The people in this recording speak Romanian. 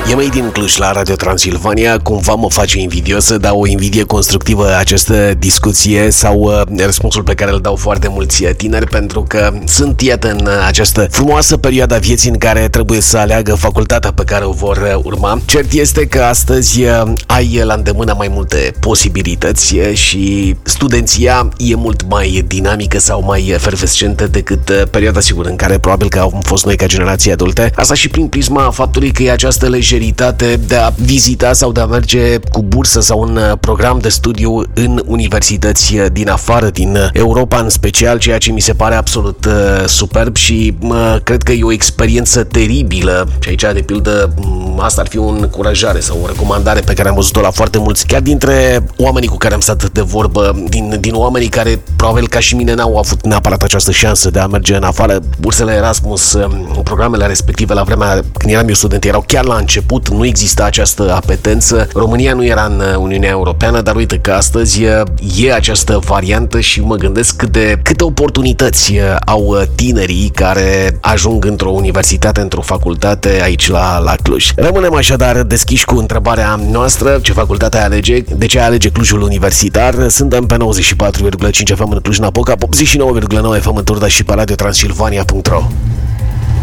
E mai din Cluj la Radio Transilvania, cumva mă face invidios să dau o invidie constructivă această discuție sau răspunsul pe care îl dau foarte mulți tineri, pentru că sunt, iată, în această frumoasă perioadă a vieții în care trebuie să aleagă facultatea pe care o vor urma. Cert este că astăzi ai la îndemână mai multe posibilități și studenția e mult mai dinamică sau mai efervescentă decât perioada, sigur, în care probabil că am fost noi ca generație adulte. Asta și prin prisma faptului că e această lejeritate de a vizita sau de a merge cu bursă sau un program de studiu în universități din afară, din Europa în special, ceea ce mi se pare absolut superb și cred că e o experiență teribilă. Și aici, de pildă, asta ar fi o încurajare sau o recomandare pe care am văzut-o la foarte mulți, chiar dintre oamenii cu care am stat de vorbă, din oamenii care probabil ca și mine n-au avut neapărat această șansă de a merge în afară. Bursele Erasmus, programele respective la vremea când eram eu student, erau chiar la început, nu exista această apetență. România nu era în Uniunea Europeană, dar uite că astăzi e această variantă și mă gândesc câte oportunități au tinerii care ajung într-o universitate, într-o facultate aici la Cluj. Rămânem așadar deschiși cu întrebarea noastră: ce facultate alege? De ce alege Clujul Universitar? Suntem pe 94,5 FM în Cluj-Napoca, 89,9 FM în Turda și pe radiotransilvania.ro.